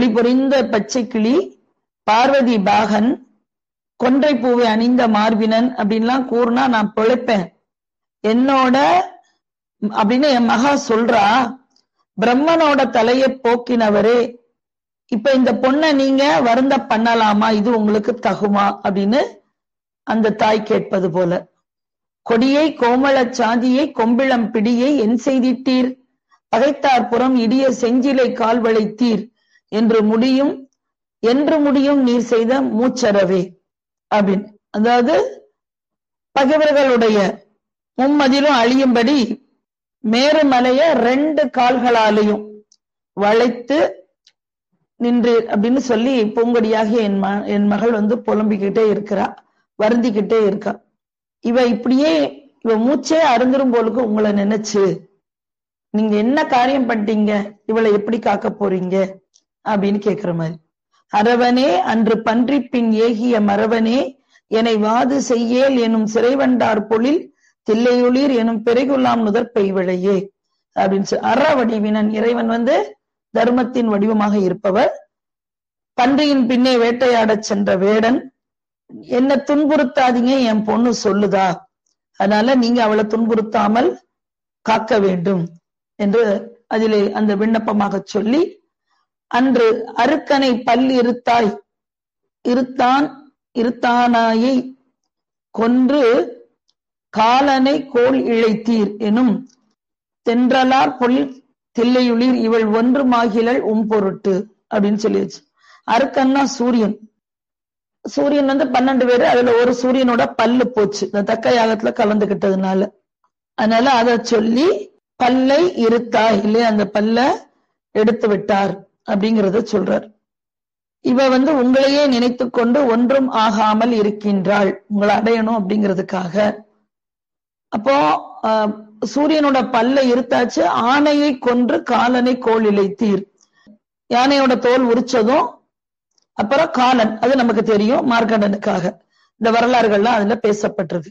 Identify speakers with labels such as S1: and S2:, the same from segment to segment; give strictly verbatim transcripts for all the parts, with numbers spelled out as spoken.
S1: ஒளி பொறிந்த பச்சை கிளி, பார்வதி பாகன், கொன்றை பூவை அணிந்த மார்பினன் அப்படின்லாம் கூறுனா நான் பிழைப்பேன் என்னோட அப்படின்னு என் மகா சொல்றா. பிரம்மனோட தலையை போக்கினவரே, இப்ப இந்த பொண்ணை நீங்க வருந்த பண்ணலாமா, இது உங்களுக்கு தகுமா அப்படின்னு அந்த தாய் கேட்பது போல. கொடியை கோமள சாதியை கொம்பிளம் பிடியை என் செய்திட்டீர், பகைத்தார் புறம் இடிய செஞ்சிலை கால் வளைத்தீர் என்று முடியும் என்று முடியும் நீர் செய்த மூச்சரவே அப்படின்னு. அதாவது பகைவர்களுடைய மும்மதிலும் அழியும்படி மேருமலைய ரெண்டு கால்களாலையும் வளைத்து நின்று அப்படின்னு சொல்லி பூங்கொடியாக என் ம என் மகள் வந்து புலம்பிக்கிட்டே இருக்கிறா, வருந்திக்கிட்டே இருக்கா. இவ இப்படியே இவ மூச்சே அருந்துரும் போலுக்கு உங்களை நினைச்சு நீங்க என்ன காரியம் பண்ணிட்டீங்க, இவளை எப்படி காக்க போறீங்க அப்படின்னு கேக்குற மாதிரி. அரவனே அன்று பன்றி பின் ஏகிய மரவனே என்னை வாது செய்யேல் எனும் சிறைவண்டார் பொழில் தில்லையுளிர் எனும் பிறைகுலாம் நுதற் பெய்விழையே அப்படின்னு சொல்லி. அற வடிவினன், இறைவன் வந்து தர்மத்தின் வடிவமாக இருப்பவர். பன்றியின் பின்னே வேட்டையாடச் சென்ற வேடன், என்ன துன்புறுத்தாதீங்க என் பொண்ணு சொல்லுதா, அதனால நீங்க அவளை துன்புறுத்தாமல் காக்க வேண்டும் என்று அதிலே அந்த விண்ணப்பமாக சொல்லி, அன்று அருக்கனை பல் இருத்தாய் இருத்தான் இருத்தானாயை கொன்று காலனை கோல் இழைத்தீர் எனும் தென்றலார் பொழில் தில்லையுளிர் இவள் ஒன்று மாகிலள் உம் பொருட்டு அப்படின்னு சொல்லிடுச்சு. அருக்கன்னா சூரியன். சூரியன் வந்து பன்னெண்டு பேரு, அதுல ஒரு சூரியனோட பல்லு போச்சு இந்த தக்க யாகத்துல கலந்துகிட்டதுனால. அதனால அதை சொல்லி பல்லை இருத்தாய் இல்லையா, அந்த பல்ல எடுத்து விட்டார் அப்படிங்கறத சொல்றார். இவ வந்து உங்களையே நினைத்து கொண்டு ஒன்றும் ஆகாமல் இருக்கின்றாள், உங்களை அடையணும் அப்படிங்கிறதுக்காக. அப்போ அஹ் சூரியனோட பல்ல இருத்தாச்சு, ஆணையை கொன்று காலனை கோல் இழைத்தீர். யானையோட தோல் உரிச்சதும் அப்புறம் காலன், அது நமக்கு தெரியும், மார்க்கண்டனுக்காக. இந்த வரலாறுகள்லாம் அதுல பேசப்பட்டிருக்கு.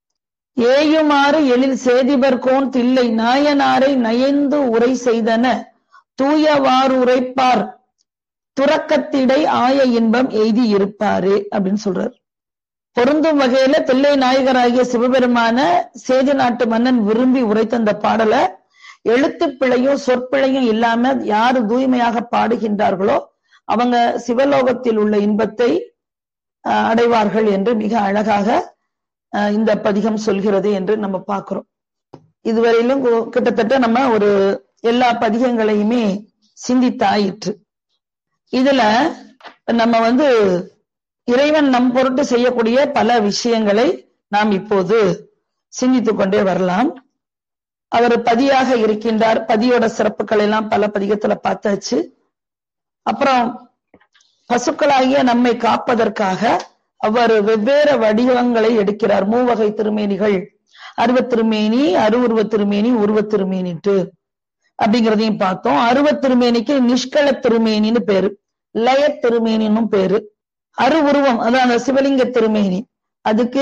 S1: ஏயுமாறு எழில் சேதிபர்கோன் தில்லை நாயனாரை நயந்து உரை செய்தன தூயவாறு உரைப்பார் துறக்கத்திடை ஆய இன்பம் எய்தி இருப்பாரே அப்படின்னு சொல்றார். பொருந்தும் வகையில தில்லை நாயகராகிய சிவபெருமான சேதி நாட்டு மன்னன் விரும்பி உரைத்த அந்த பாடலை எழுத்து பிழையும் சொற்பிழையும் இல்லாம யாரு தூய்மையாக பாடுகின்றார்களோ அவங்க சிவலோகத்தில் உள்ள இன்பத்தை அடைவார்கள் என்று மிக அழகாக இந்த பதிகம் சொல்கிறது என்று நம்ம பார்க்கிறோம். இதுவரையிலும் கிட்டத்தட்ட நம்ம ஒரு எல்லா பதிகங்களையுமே சிந்தித்தாயிற்று. இதுல நம்ம வந்து இறைவன் நம் பொருட்டு செய்யக்கூடிய பல விஷயங்களை நாம் இப்போது சிந்தித்துக் கொண்டே வரலாம். அவர் பதியாக இருக்கின்றார், பதியோட சிறப்புகள் எல்லாம் பல பதிகத்துல பார்த்தாச்சு. அப்புறம் பசுக்களாகிய நம்மை காப்பதற்காக அவர் வெவ்வேறு வடிவங்களை எடுக்கிறார். மூவகை திருமேனிகள், அருவத் திருமேனி, அருவுருவ திருமேனி, உருவ திருமேனிட்டு அப்படிங்கிறதையும் பார்த்தோம். அருவத் திருமேனிக்கு நிஷ்கள திருமேனின்னு பேரு, லய திருமேனின்னும் பேரு. அரு உருவம் அதான் அந்த சிவலிங்க திருமேனி, அதுக்கு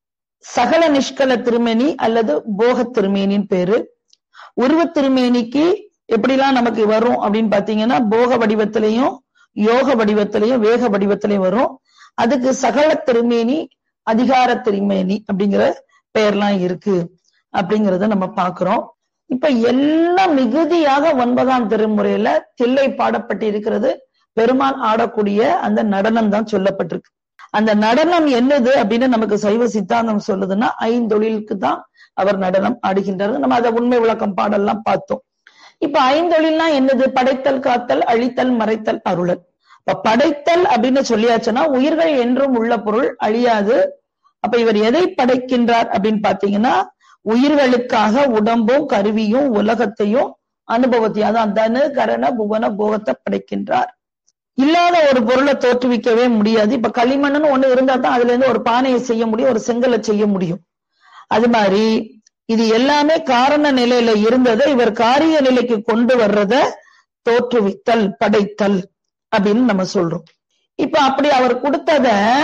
S1: சகல நிஷ்கள திருமேனி அல்லது போக திருமேனின்னு பேரு. உருவ திருமேனிக்கு எப்படிலாம் நமக்கு வரும் அப்படின்னு பாத்தீங்கன்னா போக வடிவத்திலையும் யோக வடிவத்திலையும் வேக வடிவத்திலையும் வரும். அதுக்கு சகல திருமேனி, அதிகார திருமேனி அப்படிங்கிற பெயர்லாம் இருக்கு அப்படிங்கிறத நம்ம பாக்குறோம். இப்ப எல்லாம் மிகுதியாக ஒன்பதாம் திருமுறையில தில்லை பாடப்பட்டு இருக்கிறது பெருமான் ஆடக்கூடிய அந்த நடனம் தான் சொல்லப்பட்டிருக்கு. அந்த நடனம் என்னது அப்படின்னு நமக்கு சைவ சித்தாந்தம் சொல்லுதுன்னா ஐந்தொழிலுக்கு தான் அவர் நடனம் ஆடுகின்றார். நம்ம அதை உண்மை விளக்கம் பாடல்லாம் பார்த்தோம். இப்ப ஐந்தொழில்னா என்னது? படைத்தல், காத்தல், அழித்தல், மறைத்தல், அருளல். இப்ப படைத்தல் அப்படின்னு சொல்லியாச்சுன்னா உயிர்கள் என்றும் உள்ள பொருள் அழியாது. அப்ப இவர் எதை படைக்கின்றார் அப்படின்னு பாத்தீங்கன்னா உயிர்களுக்காக உடம்பும் கருவியும் உலகத்தையும் அனுபவத்தையும், அதான் தனு கரண புவன போகத்தை படைக்கின்றார். இல்லாத ஒரு பொருளை தோற்றுவிக்கவே முடியாது. இப்ப களிமண்ணுன்னு ஒண்ணு இருந்தா தான் அதுல இருந்து ஒரு பானையை செய்ய முடியும், ஒரு செங்கலை செய்ய முடியும். அது மாதிரி இது எல்லாமே காரண நிலையில இருந்ததை இவர் காரிய நிலைக்கு கொண்டு வர்றத தோற்றுவித்தல், படைத்தல் அப்படின்னு நம்ம சொல்றோம். இப்ப அப்படி அவர் கொடுத்தத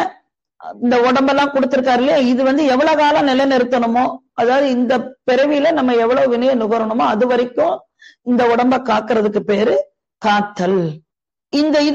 S1: இந்த உடம்பெல்லாம் கொடுத்திருக்காரு இல்லையா, இது வந்து எவ்வளவு காலம் நிலைநிறுத்தணுமோ, அதாவது இந்த பிறவியில நம்ம எவ்வளவு வினைய நுகரணுமோ அது வரைக்கும் இந்த உடம்ப காக்கிறதுக்கு பேரு காத்தல். இந்த